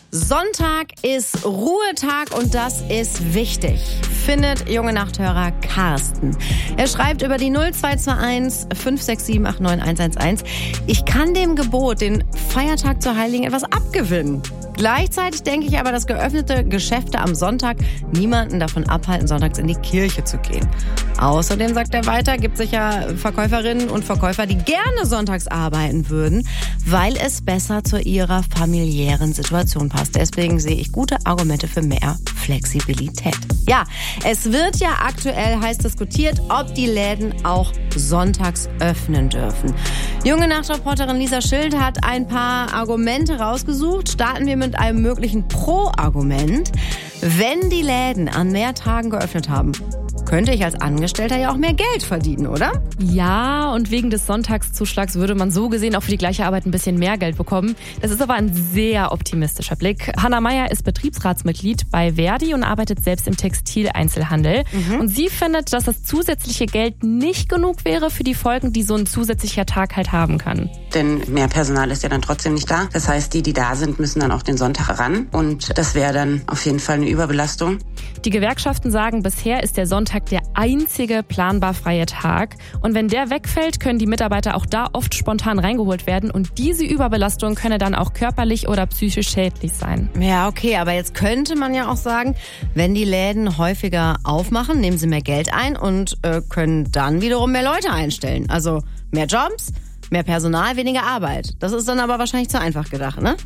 Sonntag ist Ruhetag und das ist wichtig, findet junge Nachthörer Carsten. Er schreibt über die 0221 567 89 111. Ich kann dem Gebot, den Feiertag zu heiligen, etwas abgewinnen. Gleichzeitig denke ich aber, dass geöffnete Geschäfte am Sonntag niemanden davon abhalten, sonntags in die Kirche zu gehen. Außerdem, sagt er weiter, gibt es sicher Verkäuferinnen und Verkäufer, die gerne sonntags arbeiten würden, weil es besser zu ihrer familiären Situation passt. Deswegen sehe ich gute Argumente für mehr Flexibilität. Ja, es wird ja aktuell heiß diskutiert, ob die Läden auch sonntags öffnen dürfen. Junge Nachtreporterin Lisa Schild hat ein paar Argumente rausgesucht. Starten wir mit einem möglichen Pro-Argument. Wenn die Läden an mehr Tagen geöffnet haben, könnte ich als Angestellter ja auch mehr Geld verdienen, oder? Ja, und wegen des Sonntagszuschlags würde man so gesehen auch für die gleiche Arbeit ein bisschen mehr Geld bekommen. Das ist aber ein sehr optimistischer Blick. Hanna Meyer ist Betriebsratsmitglied bei Verdi und arbeitet selbst im Textileinzelhandel. Und sie findet, dass das zusätzliche Geld nicht genug wäre für die Folgen, die so ein zusätzlicher Tag halt haben kann. Denn mehr Personal ist ja dann trotzdem nicht da. Das heißt, die da sind, müssen dann auf den Sonntag ran. Und das wäre dann auf jeden Fall eine Überbelastung. Die Gewerkschaften sagen, bisher ist der Sonntag der einzige planbar freie Tag. Und wenn der wegfällt, können die Mitarbeiter auch da oft spontan reingeholt werden. Und diese Überbelastung könne dann auch körperlich oder psychisch schädlich sein. Ja, okay, aber jetzt könnte man ja auch sagen, wenn die Läden häufiger aufmachen, nehmen sie mehr Geld ein und können dann wiederum mehr Leute einstellen. Also mehr Jobs, mehr Personal, weniger Arbeit. Das ist dann aber wahrscheinlich zu einfach gedacht, ne?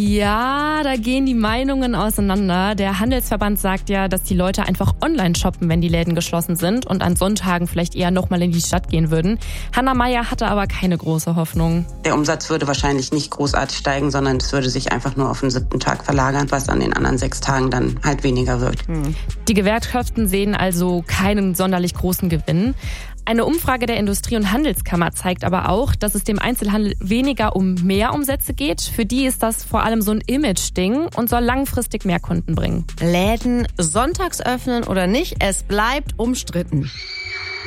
Ja, da gehen die Meinungen auseinander. Der Handelsverband sagt ja, dass die Leute einfach online shoppen, wenn die Läden geschlossen sind und an Sonntagen vielleicht eher nochmal in die Stadt gehen würden. Hanna Meyer hatte aber keine große Hoffnung. Der Umsatz würde wahrscheinlich nicht großartig steigen, sondern es würde sich einfach nur auf den 7. Tag verlagern, was an den anderen 6 Tagen dann halt weniger wird. Die Gewerkschaften sehen also keinen sonderlich großen Gewinn. Eine Umfrage der Industrie- und Handelskammer zeigt aber auch, dass es dem Einzelhandel weniger um mehr Umsätze geht. Für die ist das vor allem so ein Image-Ding und soll langfristig mehr Kunden bringen. Läden sonntags öffnen oder nicht, es bleibt umstritten.